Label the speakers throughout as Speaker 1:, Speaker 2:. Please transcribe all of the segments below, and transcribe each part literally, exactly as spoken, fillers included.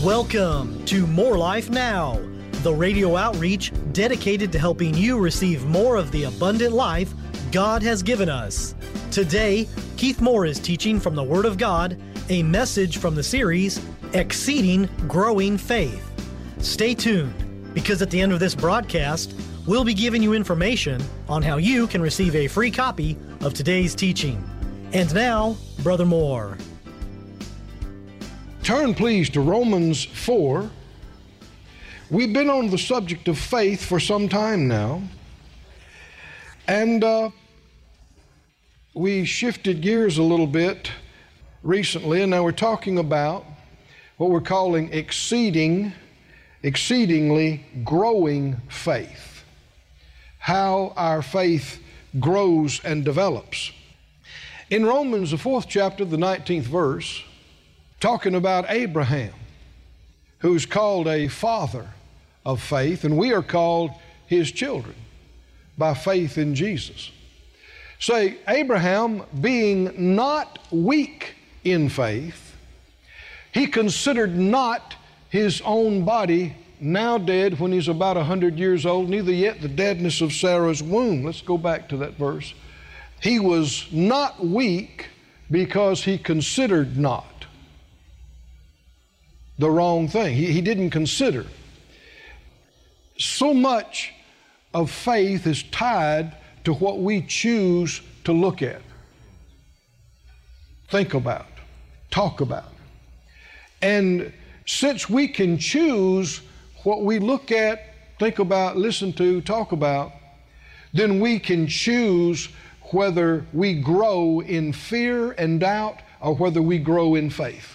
Speaker 1: Welcome to More Life Now, the radio outreach dedicated to helping you receive more of the abundant life God has given us. Today, Keith Moore is teaching from the Word of God, a message from the series, Exceeding Growing Faith. Stay tuned, because at the end of this broadcast, we'll be giving you information on how you can receive a free copy of today's teaching. And now, Brother Moore.
Speaker 2: Turn, please, to Romans four. We've been on the subject of faith for some time now. And uh, we shifted gears a little bit recently, and now we're talking about what we're calling exceeding, exceedingly growing faith. How our faith grows and develops. In Romans, the fourth chapter, the nineteenth verse, talking about Abraham, who's called a father of faith, and we are called his children by faith in Jesus. Say, Abraham, being not weak in faith, he considered not his own body now dead when he's about a hundred years old, neither yet the deadness of Sarah's womb. Let's go back to that verse. He was not weak because he considered not the wrong thing. He, he didn't consider. So much of faith is tied to what we choose to look at, think about, talk about. And since we can choose what we look at, think about, listen to, talk about, then we can choose whether we grow in fear and doubt or whether we grow in faith.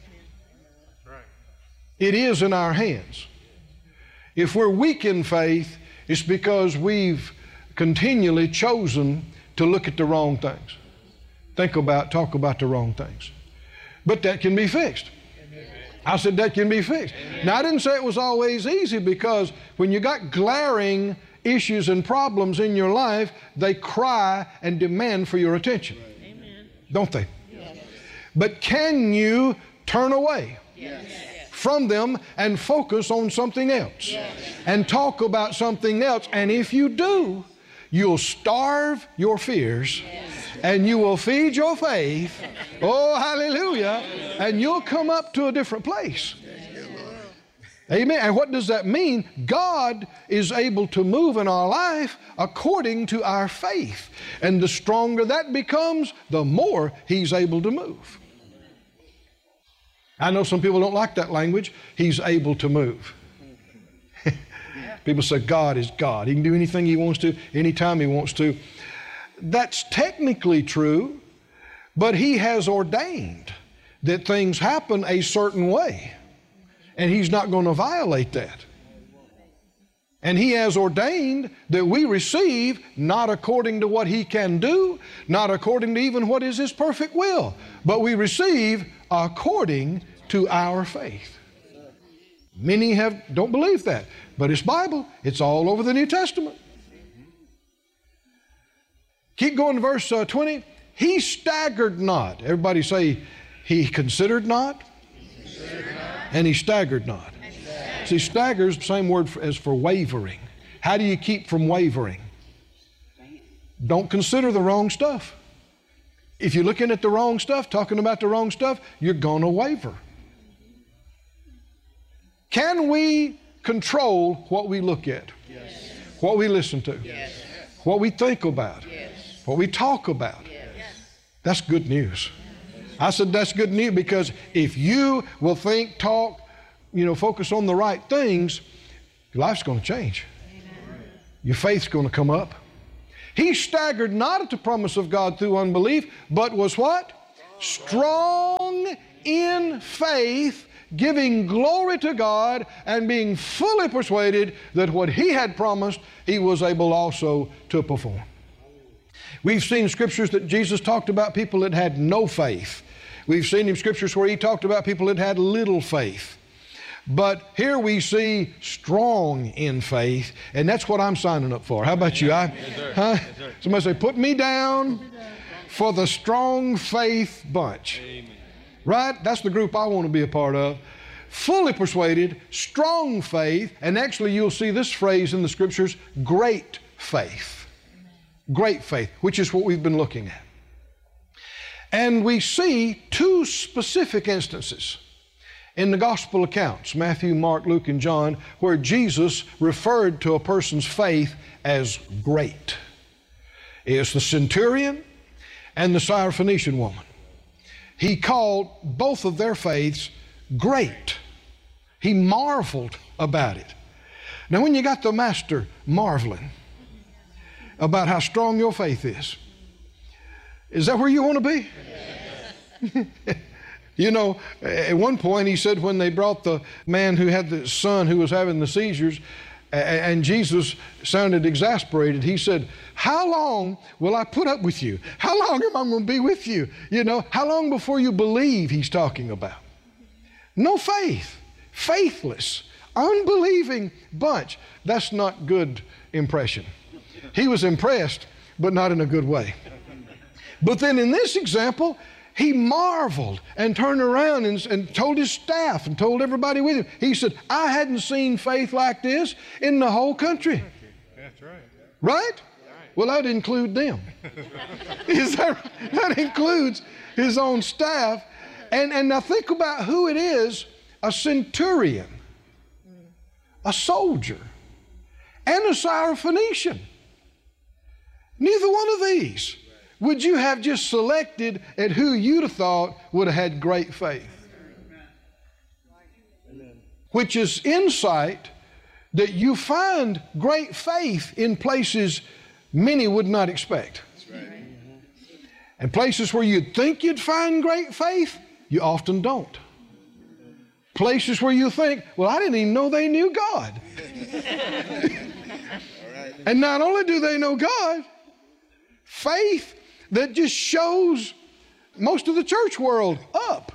Speaker 2: It is in our hands. If we're weak in faith, it's because we've continually chosen to look at the wrong things. Think about, talk about the wrong things. But that can be fixed. Amen. I said that can be fixed. Amen. Now, I didn't say it was always easy, because when you got glaring issues and problems in your life, they cry and demand for your attention. Amen. Don't they? Yes. But can you turn away? Yes. From them and focus on something else, yes, and talk about something else? And if you do, you'll starve your fears, yes, and you will feed your faith. Oh, hallelujah. And you'll come up to a different place. Amen. And what does that mean? God is able to move in our life according to our faith. And the stronger that becomes, the more He's able to move. I know some people don't like that language. He's able to move. People say God is God. He can do anything He wants to, anytime He wants to. That's technically true, but He has ordained that things happen a certain way, and He's not going to violate that. And He has ordained that we receive not according to what He can do, not according to even what is His perfect will, but we receive according to our faith. Many have don't believe that, but it's Bible. It's all over the New Testament. Keep going to verse uh, twenty. He staggered not. Everybody say, He considered not, he considered not. And He staggered not. Staggered. See, stagger is the same word for, as for wavering. How do you keep from wavering? Don't consider the wrong stuff. If you're looking at the wrong stuff, talking about the wrong stuff, you're going to waver. Can we control what we look at? Yes. What we listen to? Yes. What we think about? Yes. What we talk about? Yes. That's good news. I said that's good news, because if you will think, talk, you know, focus on the right things, your life's going to change. Amen. Your faith's going to come up. He staggered not at the promise of God through unbelief, but was what? Strong in faith, giving glory to God, and being fully persuaded that what He had promised, He was able also to perform. We've seen scriptures that Jesus talked about people that had no faith. We've seen in scriptures where He talked about people that had little faith. But here we see strong in faith, and that's what I'm signing up for. How about you? I,
Speaker 3: yes, sir.
Speaker 2: Huh?
Speaker 3: Yes, sir.
Speaker 2: Somebody say, put me down for the strong faith bunch.
Speaker 3: Amen.
Speaker 2: Right? That's the group I want to be a part of. fully persuaded, strong faith, and actually you'll see this phrase in the Scriptures, great faith. Great faith, which is what we've been looking at. And we see two specific instances in the gospel accounts, Matthew, Mark, Luke, and John, where Jesus referred to a person's faith as great. It's the centurion and the Syrophoenician woman. He called both of their faiths great. He marveled about it. Now, when you got the master marveling about how strong your faith is, is that where you want to be? Yes. You know, at one point he said when they brought the man who had the son who was having the seizures, and Jesus sounded exasperated, he said, how long will I put up with you? How long am I going to be with you? You know, how long before you believe he's talking about? No faith, faithless, unbelieving bunch. That's not good impression. He was impressed, but not in a good way. But then in this example, he marveled and turned around and, and told his staff and told everybody with him. He said, I hadn't seen faith like this in the whole country.
Speaker 3: That's right.
Speaker 2: Right? Well, that includes them. Is that, that includes his own staff. And, and now think about who it is, a centurion, a soldier, and a Syrophoenician. Neither one of these would you have just selected at who you'd have thought would have had great faith. Which is insight that you find great faith in places many would not expect. And places where you'd think you'd find great faith, you often don't. Places where you think, well, I didn't even know they knew God. And not only do they know God, faith that just shows most of the church world up.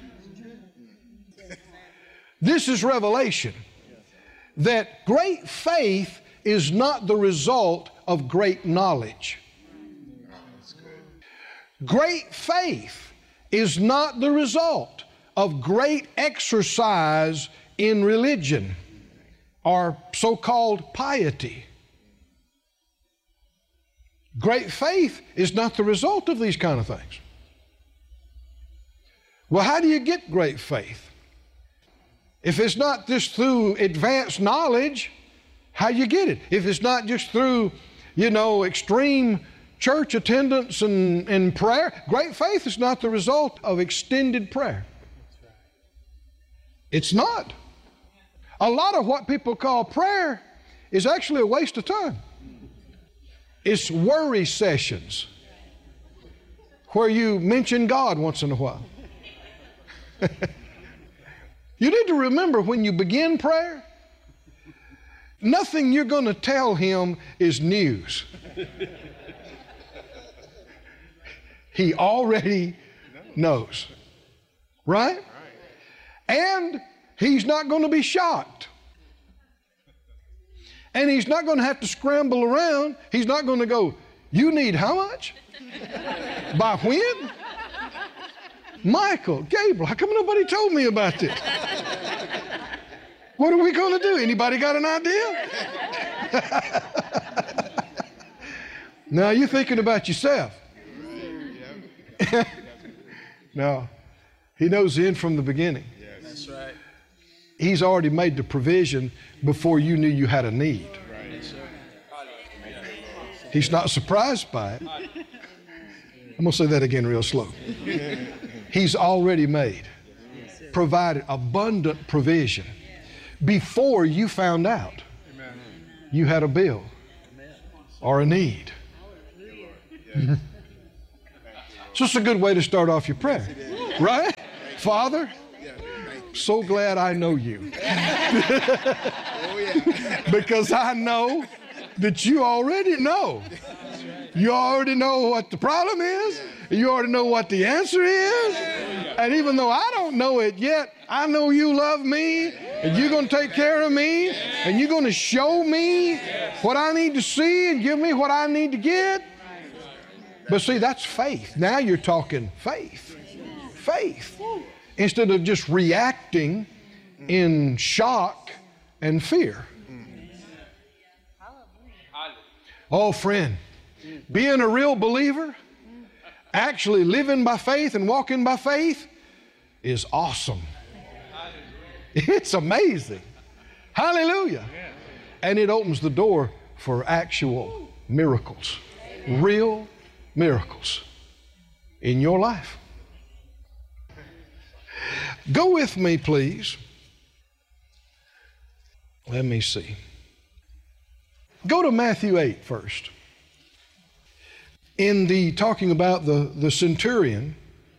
Speaker 2: This is revelation. That great faith is not the result of great knowledge. Great faith is not the result of great exercise in religion or so-called piety. Great faith is not the result of these kind of things. Well, how do you get great faith? If it's not just through advanced knowledge, how do you get it? If it's not just through, you know, extreme church attendance and, and prayer, great faith is not the result of extended prayer. It's not. A lot of what people call prayer is actually a waste of time. It's worry sessions where you mention God once in a while. You need to remember when you begin prayer, nothing you're going to tell him is news. He already knows. Right? And he's not going to be shocked. And he's not going to have to scramble around. He's not going to go, you need how much? By when? Michael, Gabriel, how come nobody told me about this? What are we going to do? Anybody got an idea? Now you're thinking about yourself. No, he knows the end from the beginning.
Speaker 3: That's right.
Speaker 2: He's already made the provision before you knew you had a need. He's not surprised by it. I'm going to say that again real slow. He's already made, provided abundant provision before you found out you had a bill or a need. So it's a good way to start off your prayer, right? Father, so glad I know you. Because I know that you already know. You already know what the problem is. You already know what the answer is. And even though I don't know it yet, I know you love me and you're going to take care of me and you're going to show me what I need to see and give me what I need to get. But see, that's faith. Now you're talking faith. Faith. Instead of just reacting in shock and fear. Oh, friend, being a real believer, actually living by faith and walking by faith is awesome. It's amazing. Hallelujah. And it opens the door for actual miracles, real miracles in your life. Go with me, please. Let me see. Go to Matthew eight first. In the talking about the, the centurion,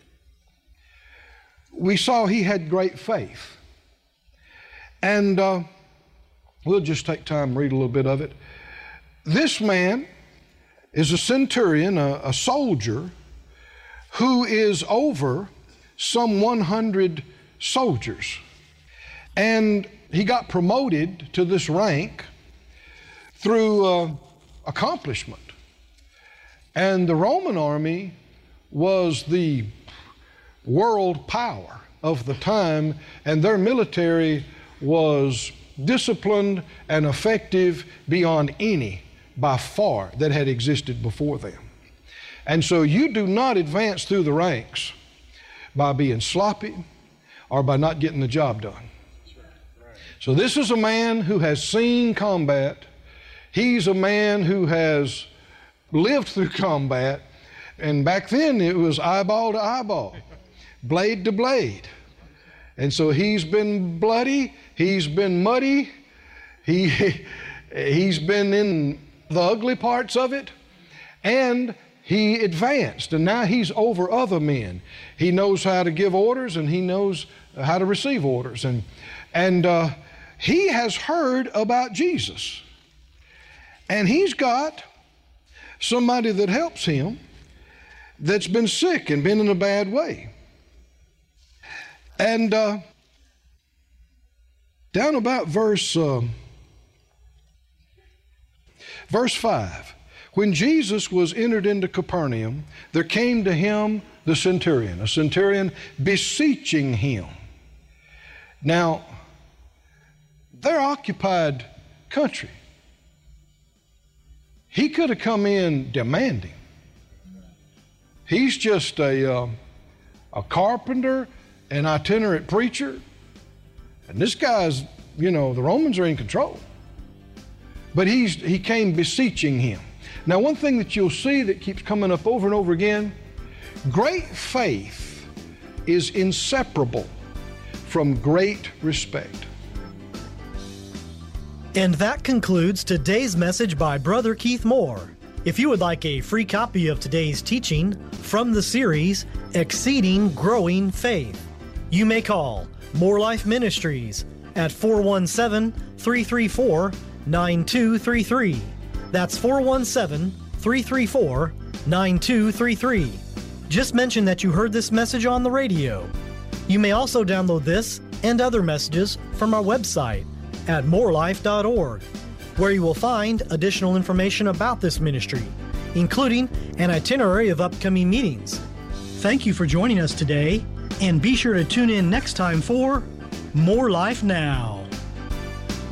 Speaker 2: we saw he had great faith. And uh, we'll just take time and read a little bit of it. This man is a centurion, a, a soldier, who is over some one hundred soldiers. And he got promoted to this rank through uh, accomplishment. And the Roman army was the world power of the time, and their military was disciplined and effective beyond any by far that had existed before them. And so you do not advance through the ranks by being sloppy or by not getting the job done. So this is a man who has seen combat. He's a man who has lived through combat. And back then it was eyeball to eyeball, blade to blade. And so he's been bloody, he's been muddy, he, he's been in the ugly parts of it, and he advanced, and now he's over other men. He knows how to give orders, and he knows how to receive orders. And, and uh, he has heard about Jesus. And he's got somebody that helps him that's been sick and been in a bad way. And uh, down about verse, uh, verse five, when Jesus was entered into Capernaum, there came to him the centurion, a centurion beseeching him. Now, they're occupied country. He could have come in demanding. He's just a, uh, a carpenter, an itinerant preacher, and this guy's, you know, the Romans are in control. But he's, he came beseeching him. Now, one thing that you'll see that keeps coming up over and over again, great faith is inseparable from great respect.
Speaker 1: And that concludes today's message by Brother Keith Moore. If you would like a free copy of today's teaching from the series, Exceeding Growing Faith, you may call More Life Ministries at four one seven, three three four, nine two three three. That's four one seven, three three four, nine two three three. Just mention that you heard this message on the radio. You may also download this and other messages from our website at more life dot org, where you will find additional information about this ministry, including an itinerary of upcoming meetings. Thank you for joining us today, and be sure to tune in next time for More Life Now.